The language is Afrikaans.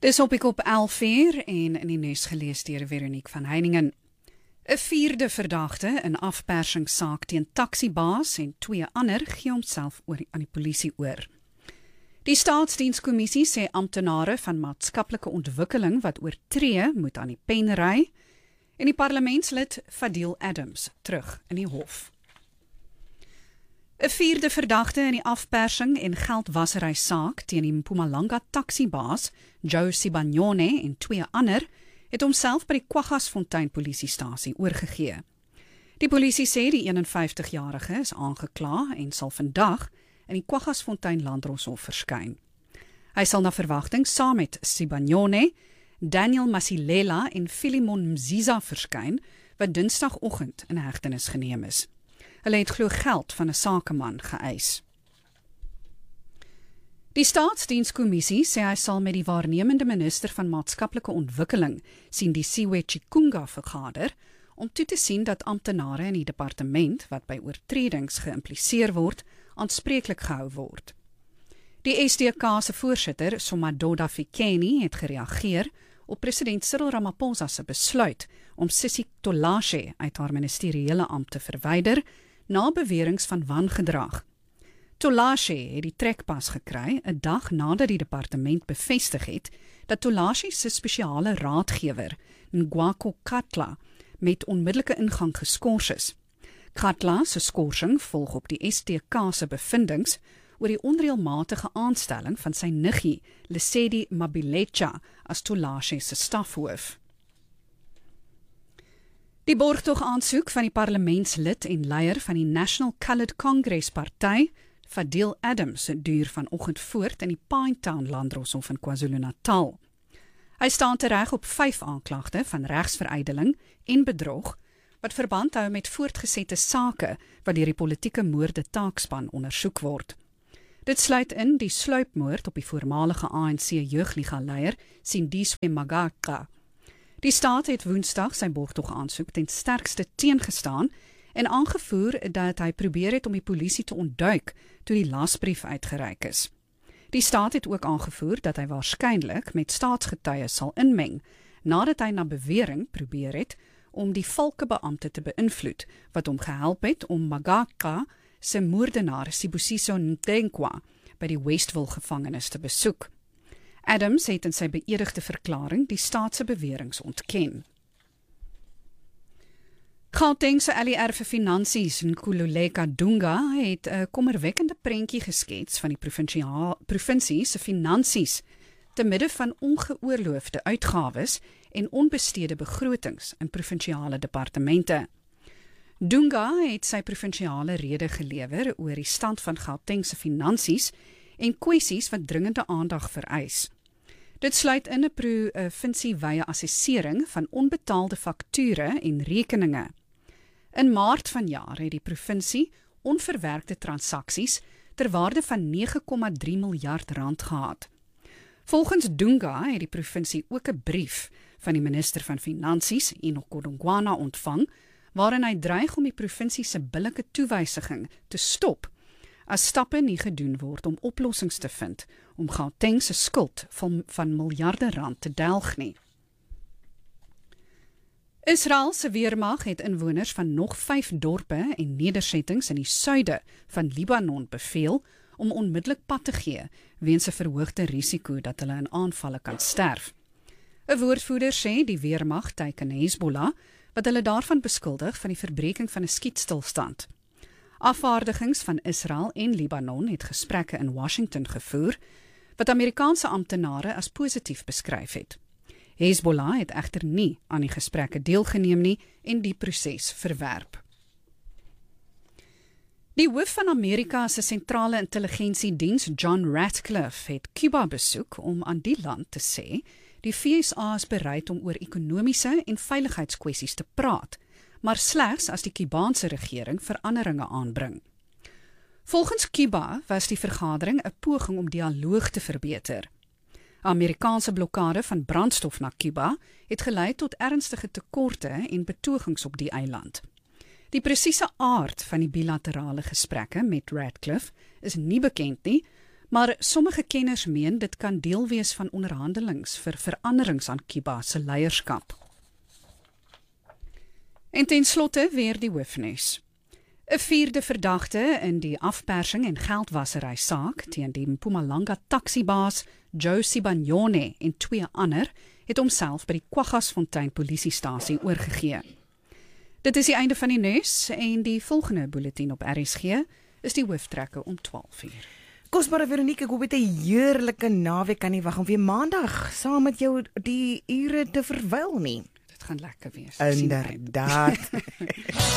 Dis op die kop 11:00 en in die nuus gelees deur Veronique van Heiningen. 'n vierde verdagte in afpersingssaak teen taksibaas en 2 ander gee homself aan die polisie oor. Die Staatsdienskommissie sê amptenare van maatskaplike ontwikkeling wat oortree moet aan die pen ry en die parlementslid Fadil Adams terug in die hof. 'n vierde verdagte in die afpersing en geldwasery saak teen die Mpumalanga taksibaas, Joe Sibanyone en 2 ander, het homself by die Kwaggasfontein polisiestasie oorgegee. Die polisie sê die 51-jarige is aangekla en sal vandag in die Kwaggasfontein Landdroshof verskyn. Hy sal na verwagting saam met Sibanyone, Daniel Masilela en Philemon Mziza verskyn, wat dinsdagoggend in hegtenis geneem is. Hulle het glo geld van 'n sakeman geëis. Die Staatsdienskommissie sê hy sal met die waarnemende minister van maatskaplike ontwikkeling, Sindisiwe Chikunga, vergader om toe te sien dat amptenare in die departement wat by oortredings geïmpliseer word, aanspreeklik gehou word. Die SDK se voorsitter, Somadoda Fikeni, het gereageer op president Cyril Ramaphosa se besluit om Sisi Tolashe uit haar ministeriële ampt te verwyder na beweringe van wangedrag. Tolashe het die trekpas gekry 'n dag nadat die departement bevestig het dat Tolashe se spesiale raadgewer, Ngwako Katla, met onmiddellike ingang geskort is. Katla se skorsing volg op die SDK se bevindinge oor die onreëlmatige aanstelling van sy niggie, Lesedi Mabilecha, as Tolashe se stafhoof. Die borgtog-aansoek van die parlementslid en leier van die National Coloured Congress Party, Fadil Adams, duur vanoggend voort in die Pinetown Landdroshof in KwaZulu-Natal. Hy staan tereg op 5 aanklagte van regsverydeling en bedrog, wat verband hou met voortgesette sake wat deur die politieke moorde taakspan ondersoek word. Dit sluit in die sluipmoord op die voormalige ANC jeugliga-leier Sindisiwe Magaka. Die staat het Woensdag sy borgtog-aansoek ten sterkste teengestaan en aangevoer dat hy probeer het om die polisie te ontduik toe die lasbrief uitgereik is. Die staat het ook aangevoer dat hy waarskynlik met staatsgetuies sal inmeng, nadat hy na bewering probeer het om die valkebeampte te beïnvloed, wat hom gehelp het om Magaka se moordenaar Sibusiso Ndenkwa by die Westville gevangenis te besoek. Adams het in sy beëdigde verklaring die staat se beweringe ontken. Gauteng se LER vir Finansies, Nkululeko Dunga, het 'n kommerwekkende prentjie geskets van die provinsie se finansies te midde van ongeoorloofde uitgawes en onbestede begrotings in provinsiale departemente. Dunga het sy provinsiale rede gelewer oor die stand van Gauteng se finansies en kwessies wat dringende aandag vereis. Dit sluit in 'n provinsiewye assessering van onbetaalde fakture en rekeninge. In Maart vanjaar het die provinsie onverwerkte transaksies ter waarde van 9,3 miljard rand gehad. Volgens Dunga het die provinsie ook 'n brief van die minister van Finansies, Enoch Godongwana, ontvang, waarin hy dreig om die provinsie se billike toewysiging te stop as stappe nie gedoen word om oplossings te vind om Gauteng se skuld van miljarde rand te delg nie. Israel se weermag het inwoners van nog 5 dorpe en nedersettings in die suide van Libanon beveel om onmiddellik pad te gee weens 'n verhoogde risiko dat hulle in aanvalle kan sterf. 'n Woordvoerder sê die weermag teiken Hezbollah, wat hulle daarvan beskuldig van die verbreking van 'n skietstilstand. Afvaardigings van Israel en Libanon het gesprekke in Washington gevoer, wat Amerikaanse amptenare as positief beskryf het. Hezbollah het egter nie aan die gesprekke deelgeneem nie en die proses verwerp. Die hoof van Amerika se sentrale intelligensiediens, John Ratcliffe, het Cuba besoek om aan die land te sê die VSA is bereid om oor ekonomiese en veiligheidskwessies te praat, maar slegs as die Kubaanse regering veranderinge aanbring. Volgens Cuba was die vergadering 'n poging om dialoog te verbeter. Amerikaanse blokkade van brandstof na Cuba het gelei tot ernstige tekorte en betogings op die eiland. Die presiese aard van die bilaterale gesprekke met Ratcliffe is nie bekend nie, Maar sommige kenners meen dit kan deel wees van onderhandelings vir veranderings aan Cuba se leierskap. En ten slotte weer die hoofnuus. 'n 4de verdagte in die afpersing en geldwasery saak teen die Mpumalanga taksibaas Joe Sibanyone en 2 ander het homself by die Kwaggasfontein polisiestasie oorgegee. Dit is die einde van die nuus en die volgende bulletin op RSG is die hooftrekke om 12:00. Kosbare Veronique, ek hoop jy het 'n heerlike naweek, kan nie wag om weer maandag saam met jou die ure te verwyl nie. Dit gaan lekker wees. Inderdaad.